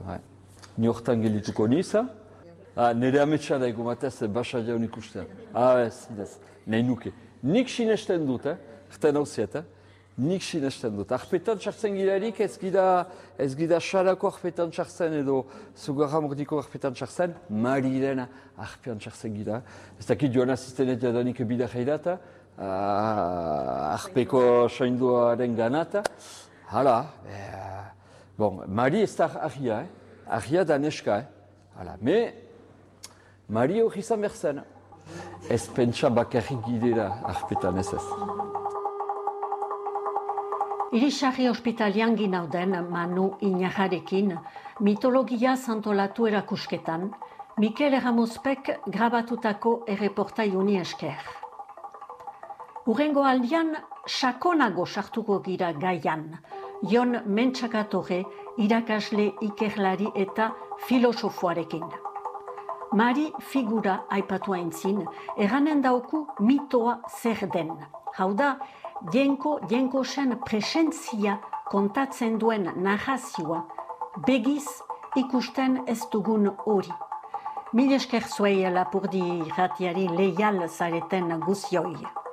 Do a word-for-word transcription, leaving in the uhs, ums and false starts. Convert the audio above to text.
bai. Ni hortan gelituko niz, ah, nire ametsa da ego batez basa jaun ikusten. Ah, ez, ez, nahi nuke. Nik sinesten dut, eh? Erten hau ziet, eh? Nik sinesten dut. Arpetan txartzen gilarik ez gira, ez gira xarako arpetan txartzen edo zugarra mordiko arpetan txartzen, Mariren arpetan txartzen gira. Ez dakit joan asiztenet jadanik bida jairata, ah, arpeko soinduaren ganata. Hala, eh, bon, Mari ez da ahia, eh? Ahia da neska, eh? Hala, me, Mari hori izan behar zen. Ez pentsa bakarrik gidera arpetan ez ez. Irisarri ospitalian ginauden Manu Inajarekin mitologia antolatu erakusketan, Mikel Erramuzpek grabatutako erreportai uni esker. Hurrengo aldian, sakonago sartuko gira gaian, Jon Mentxakatore irakasle ikerlari eta filosofoarekin. Mari figura aipatu aintzin, erranen dauku mitoa zer den. Hau da, jenko jenkosen presentzia kontatzen duen narrazioa, begiz ikusten ez dugun hori. Mil esker zuei lapurdi irratiari leial zareten guzioi.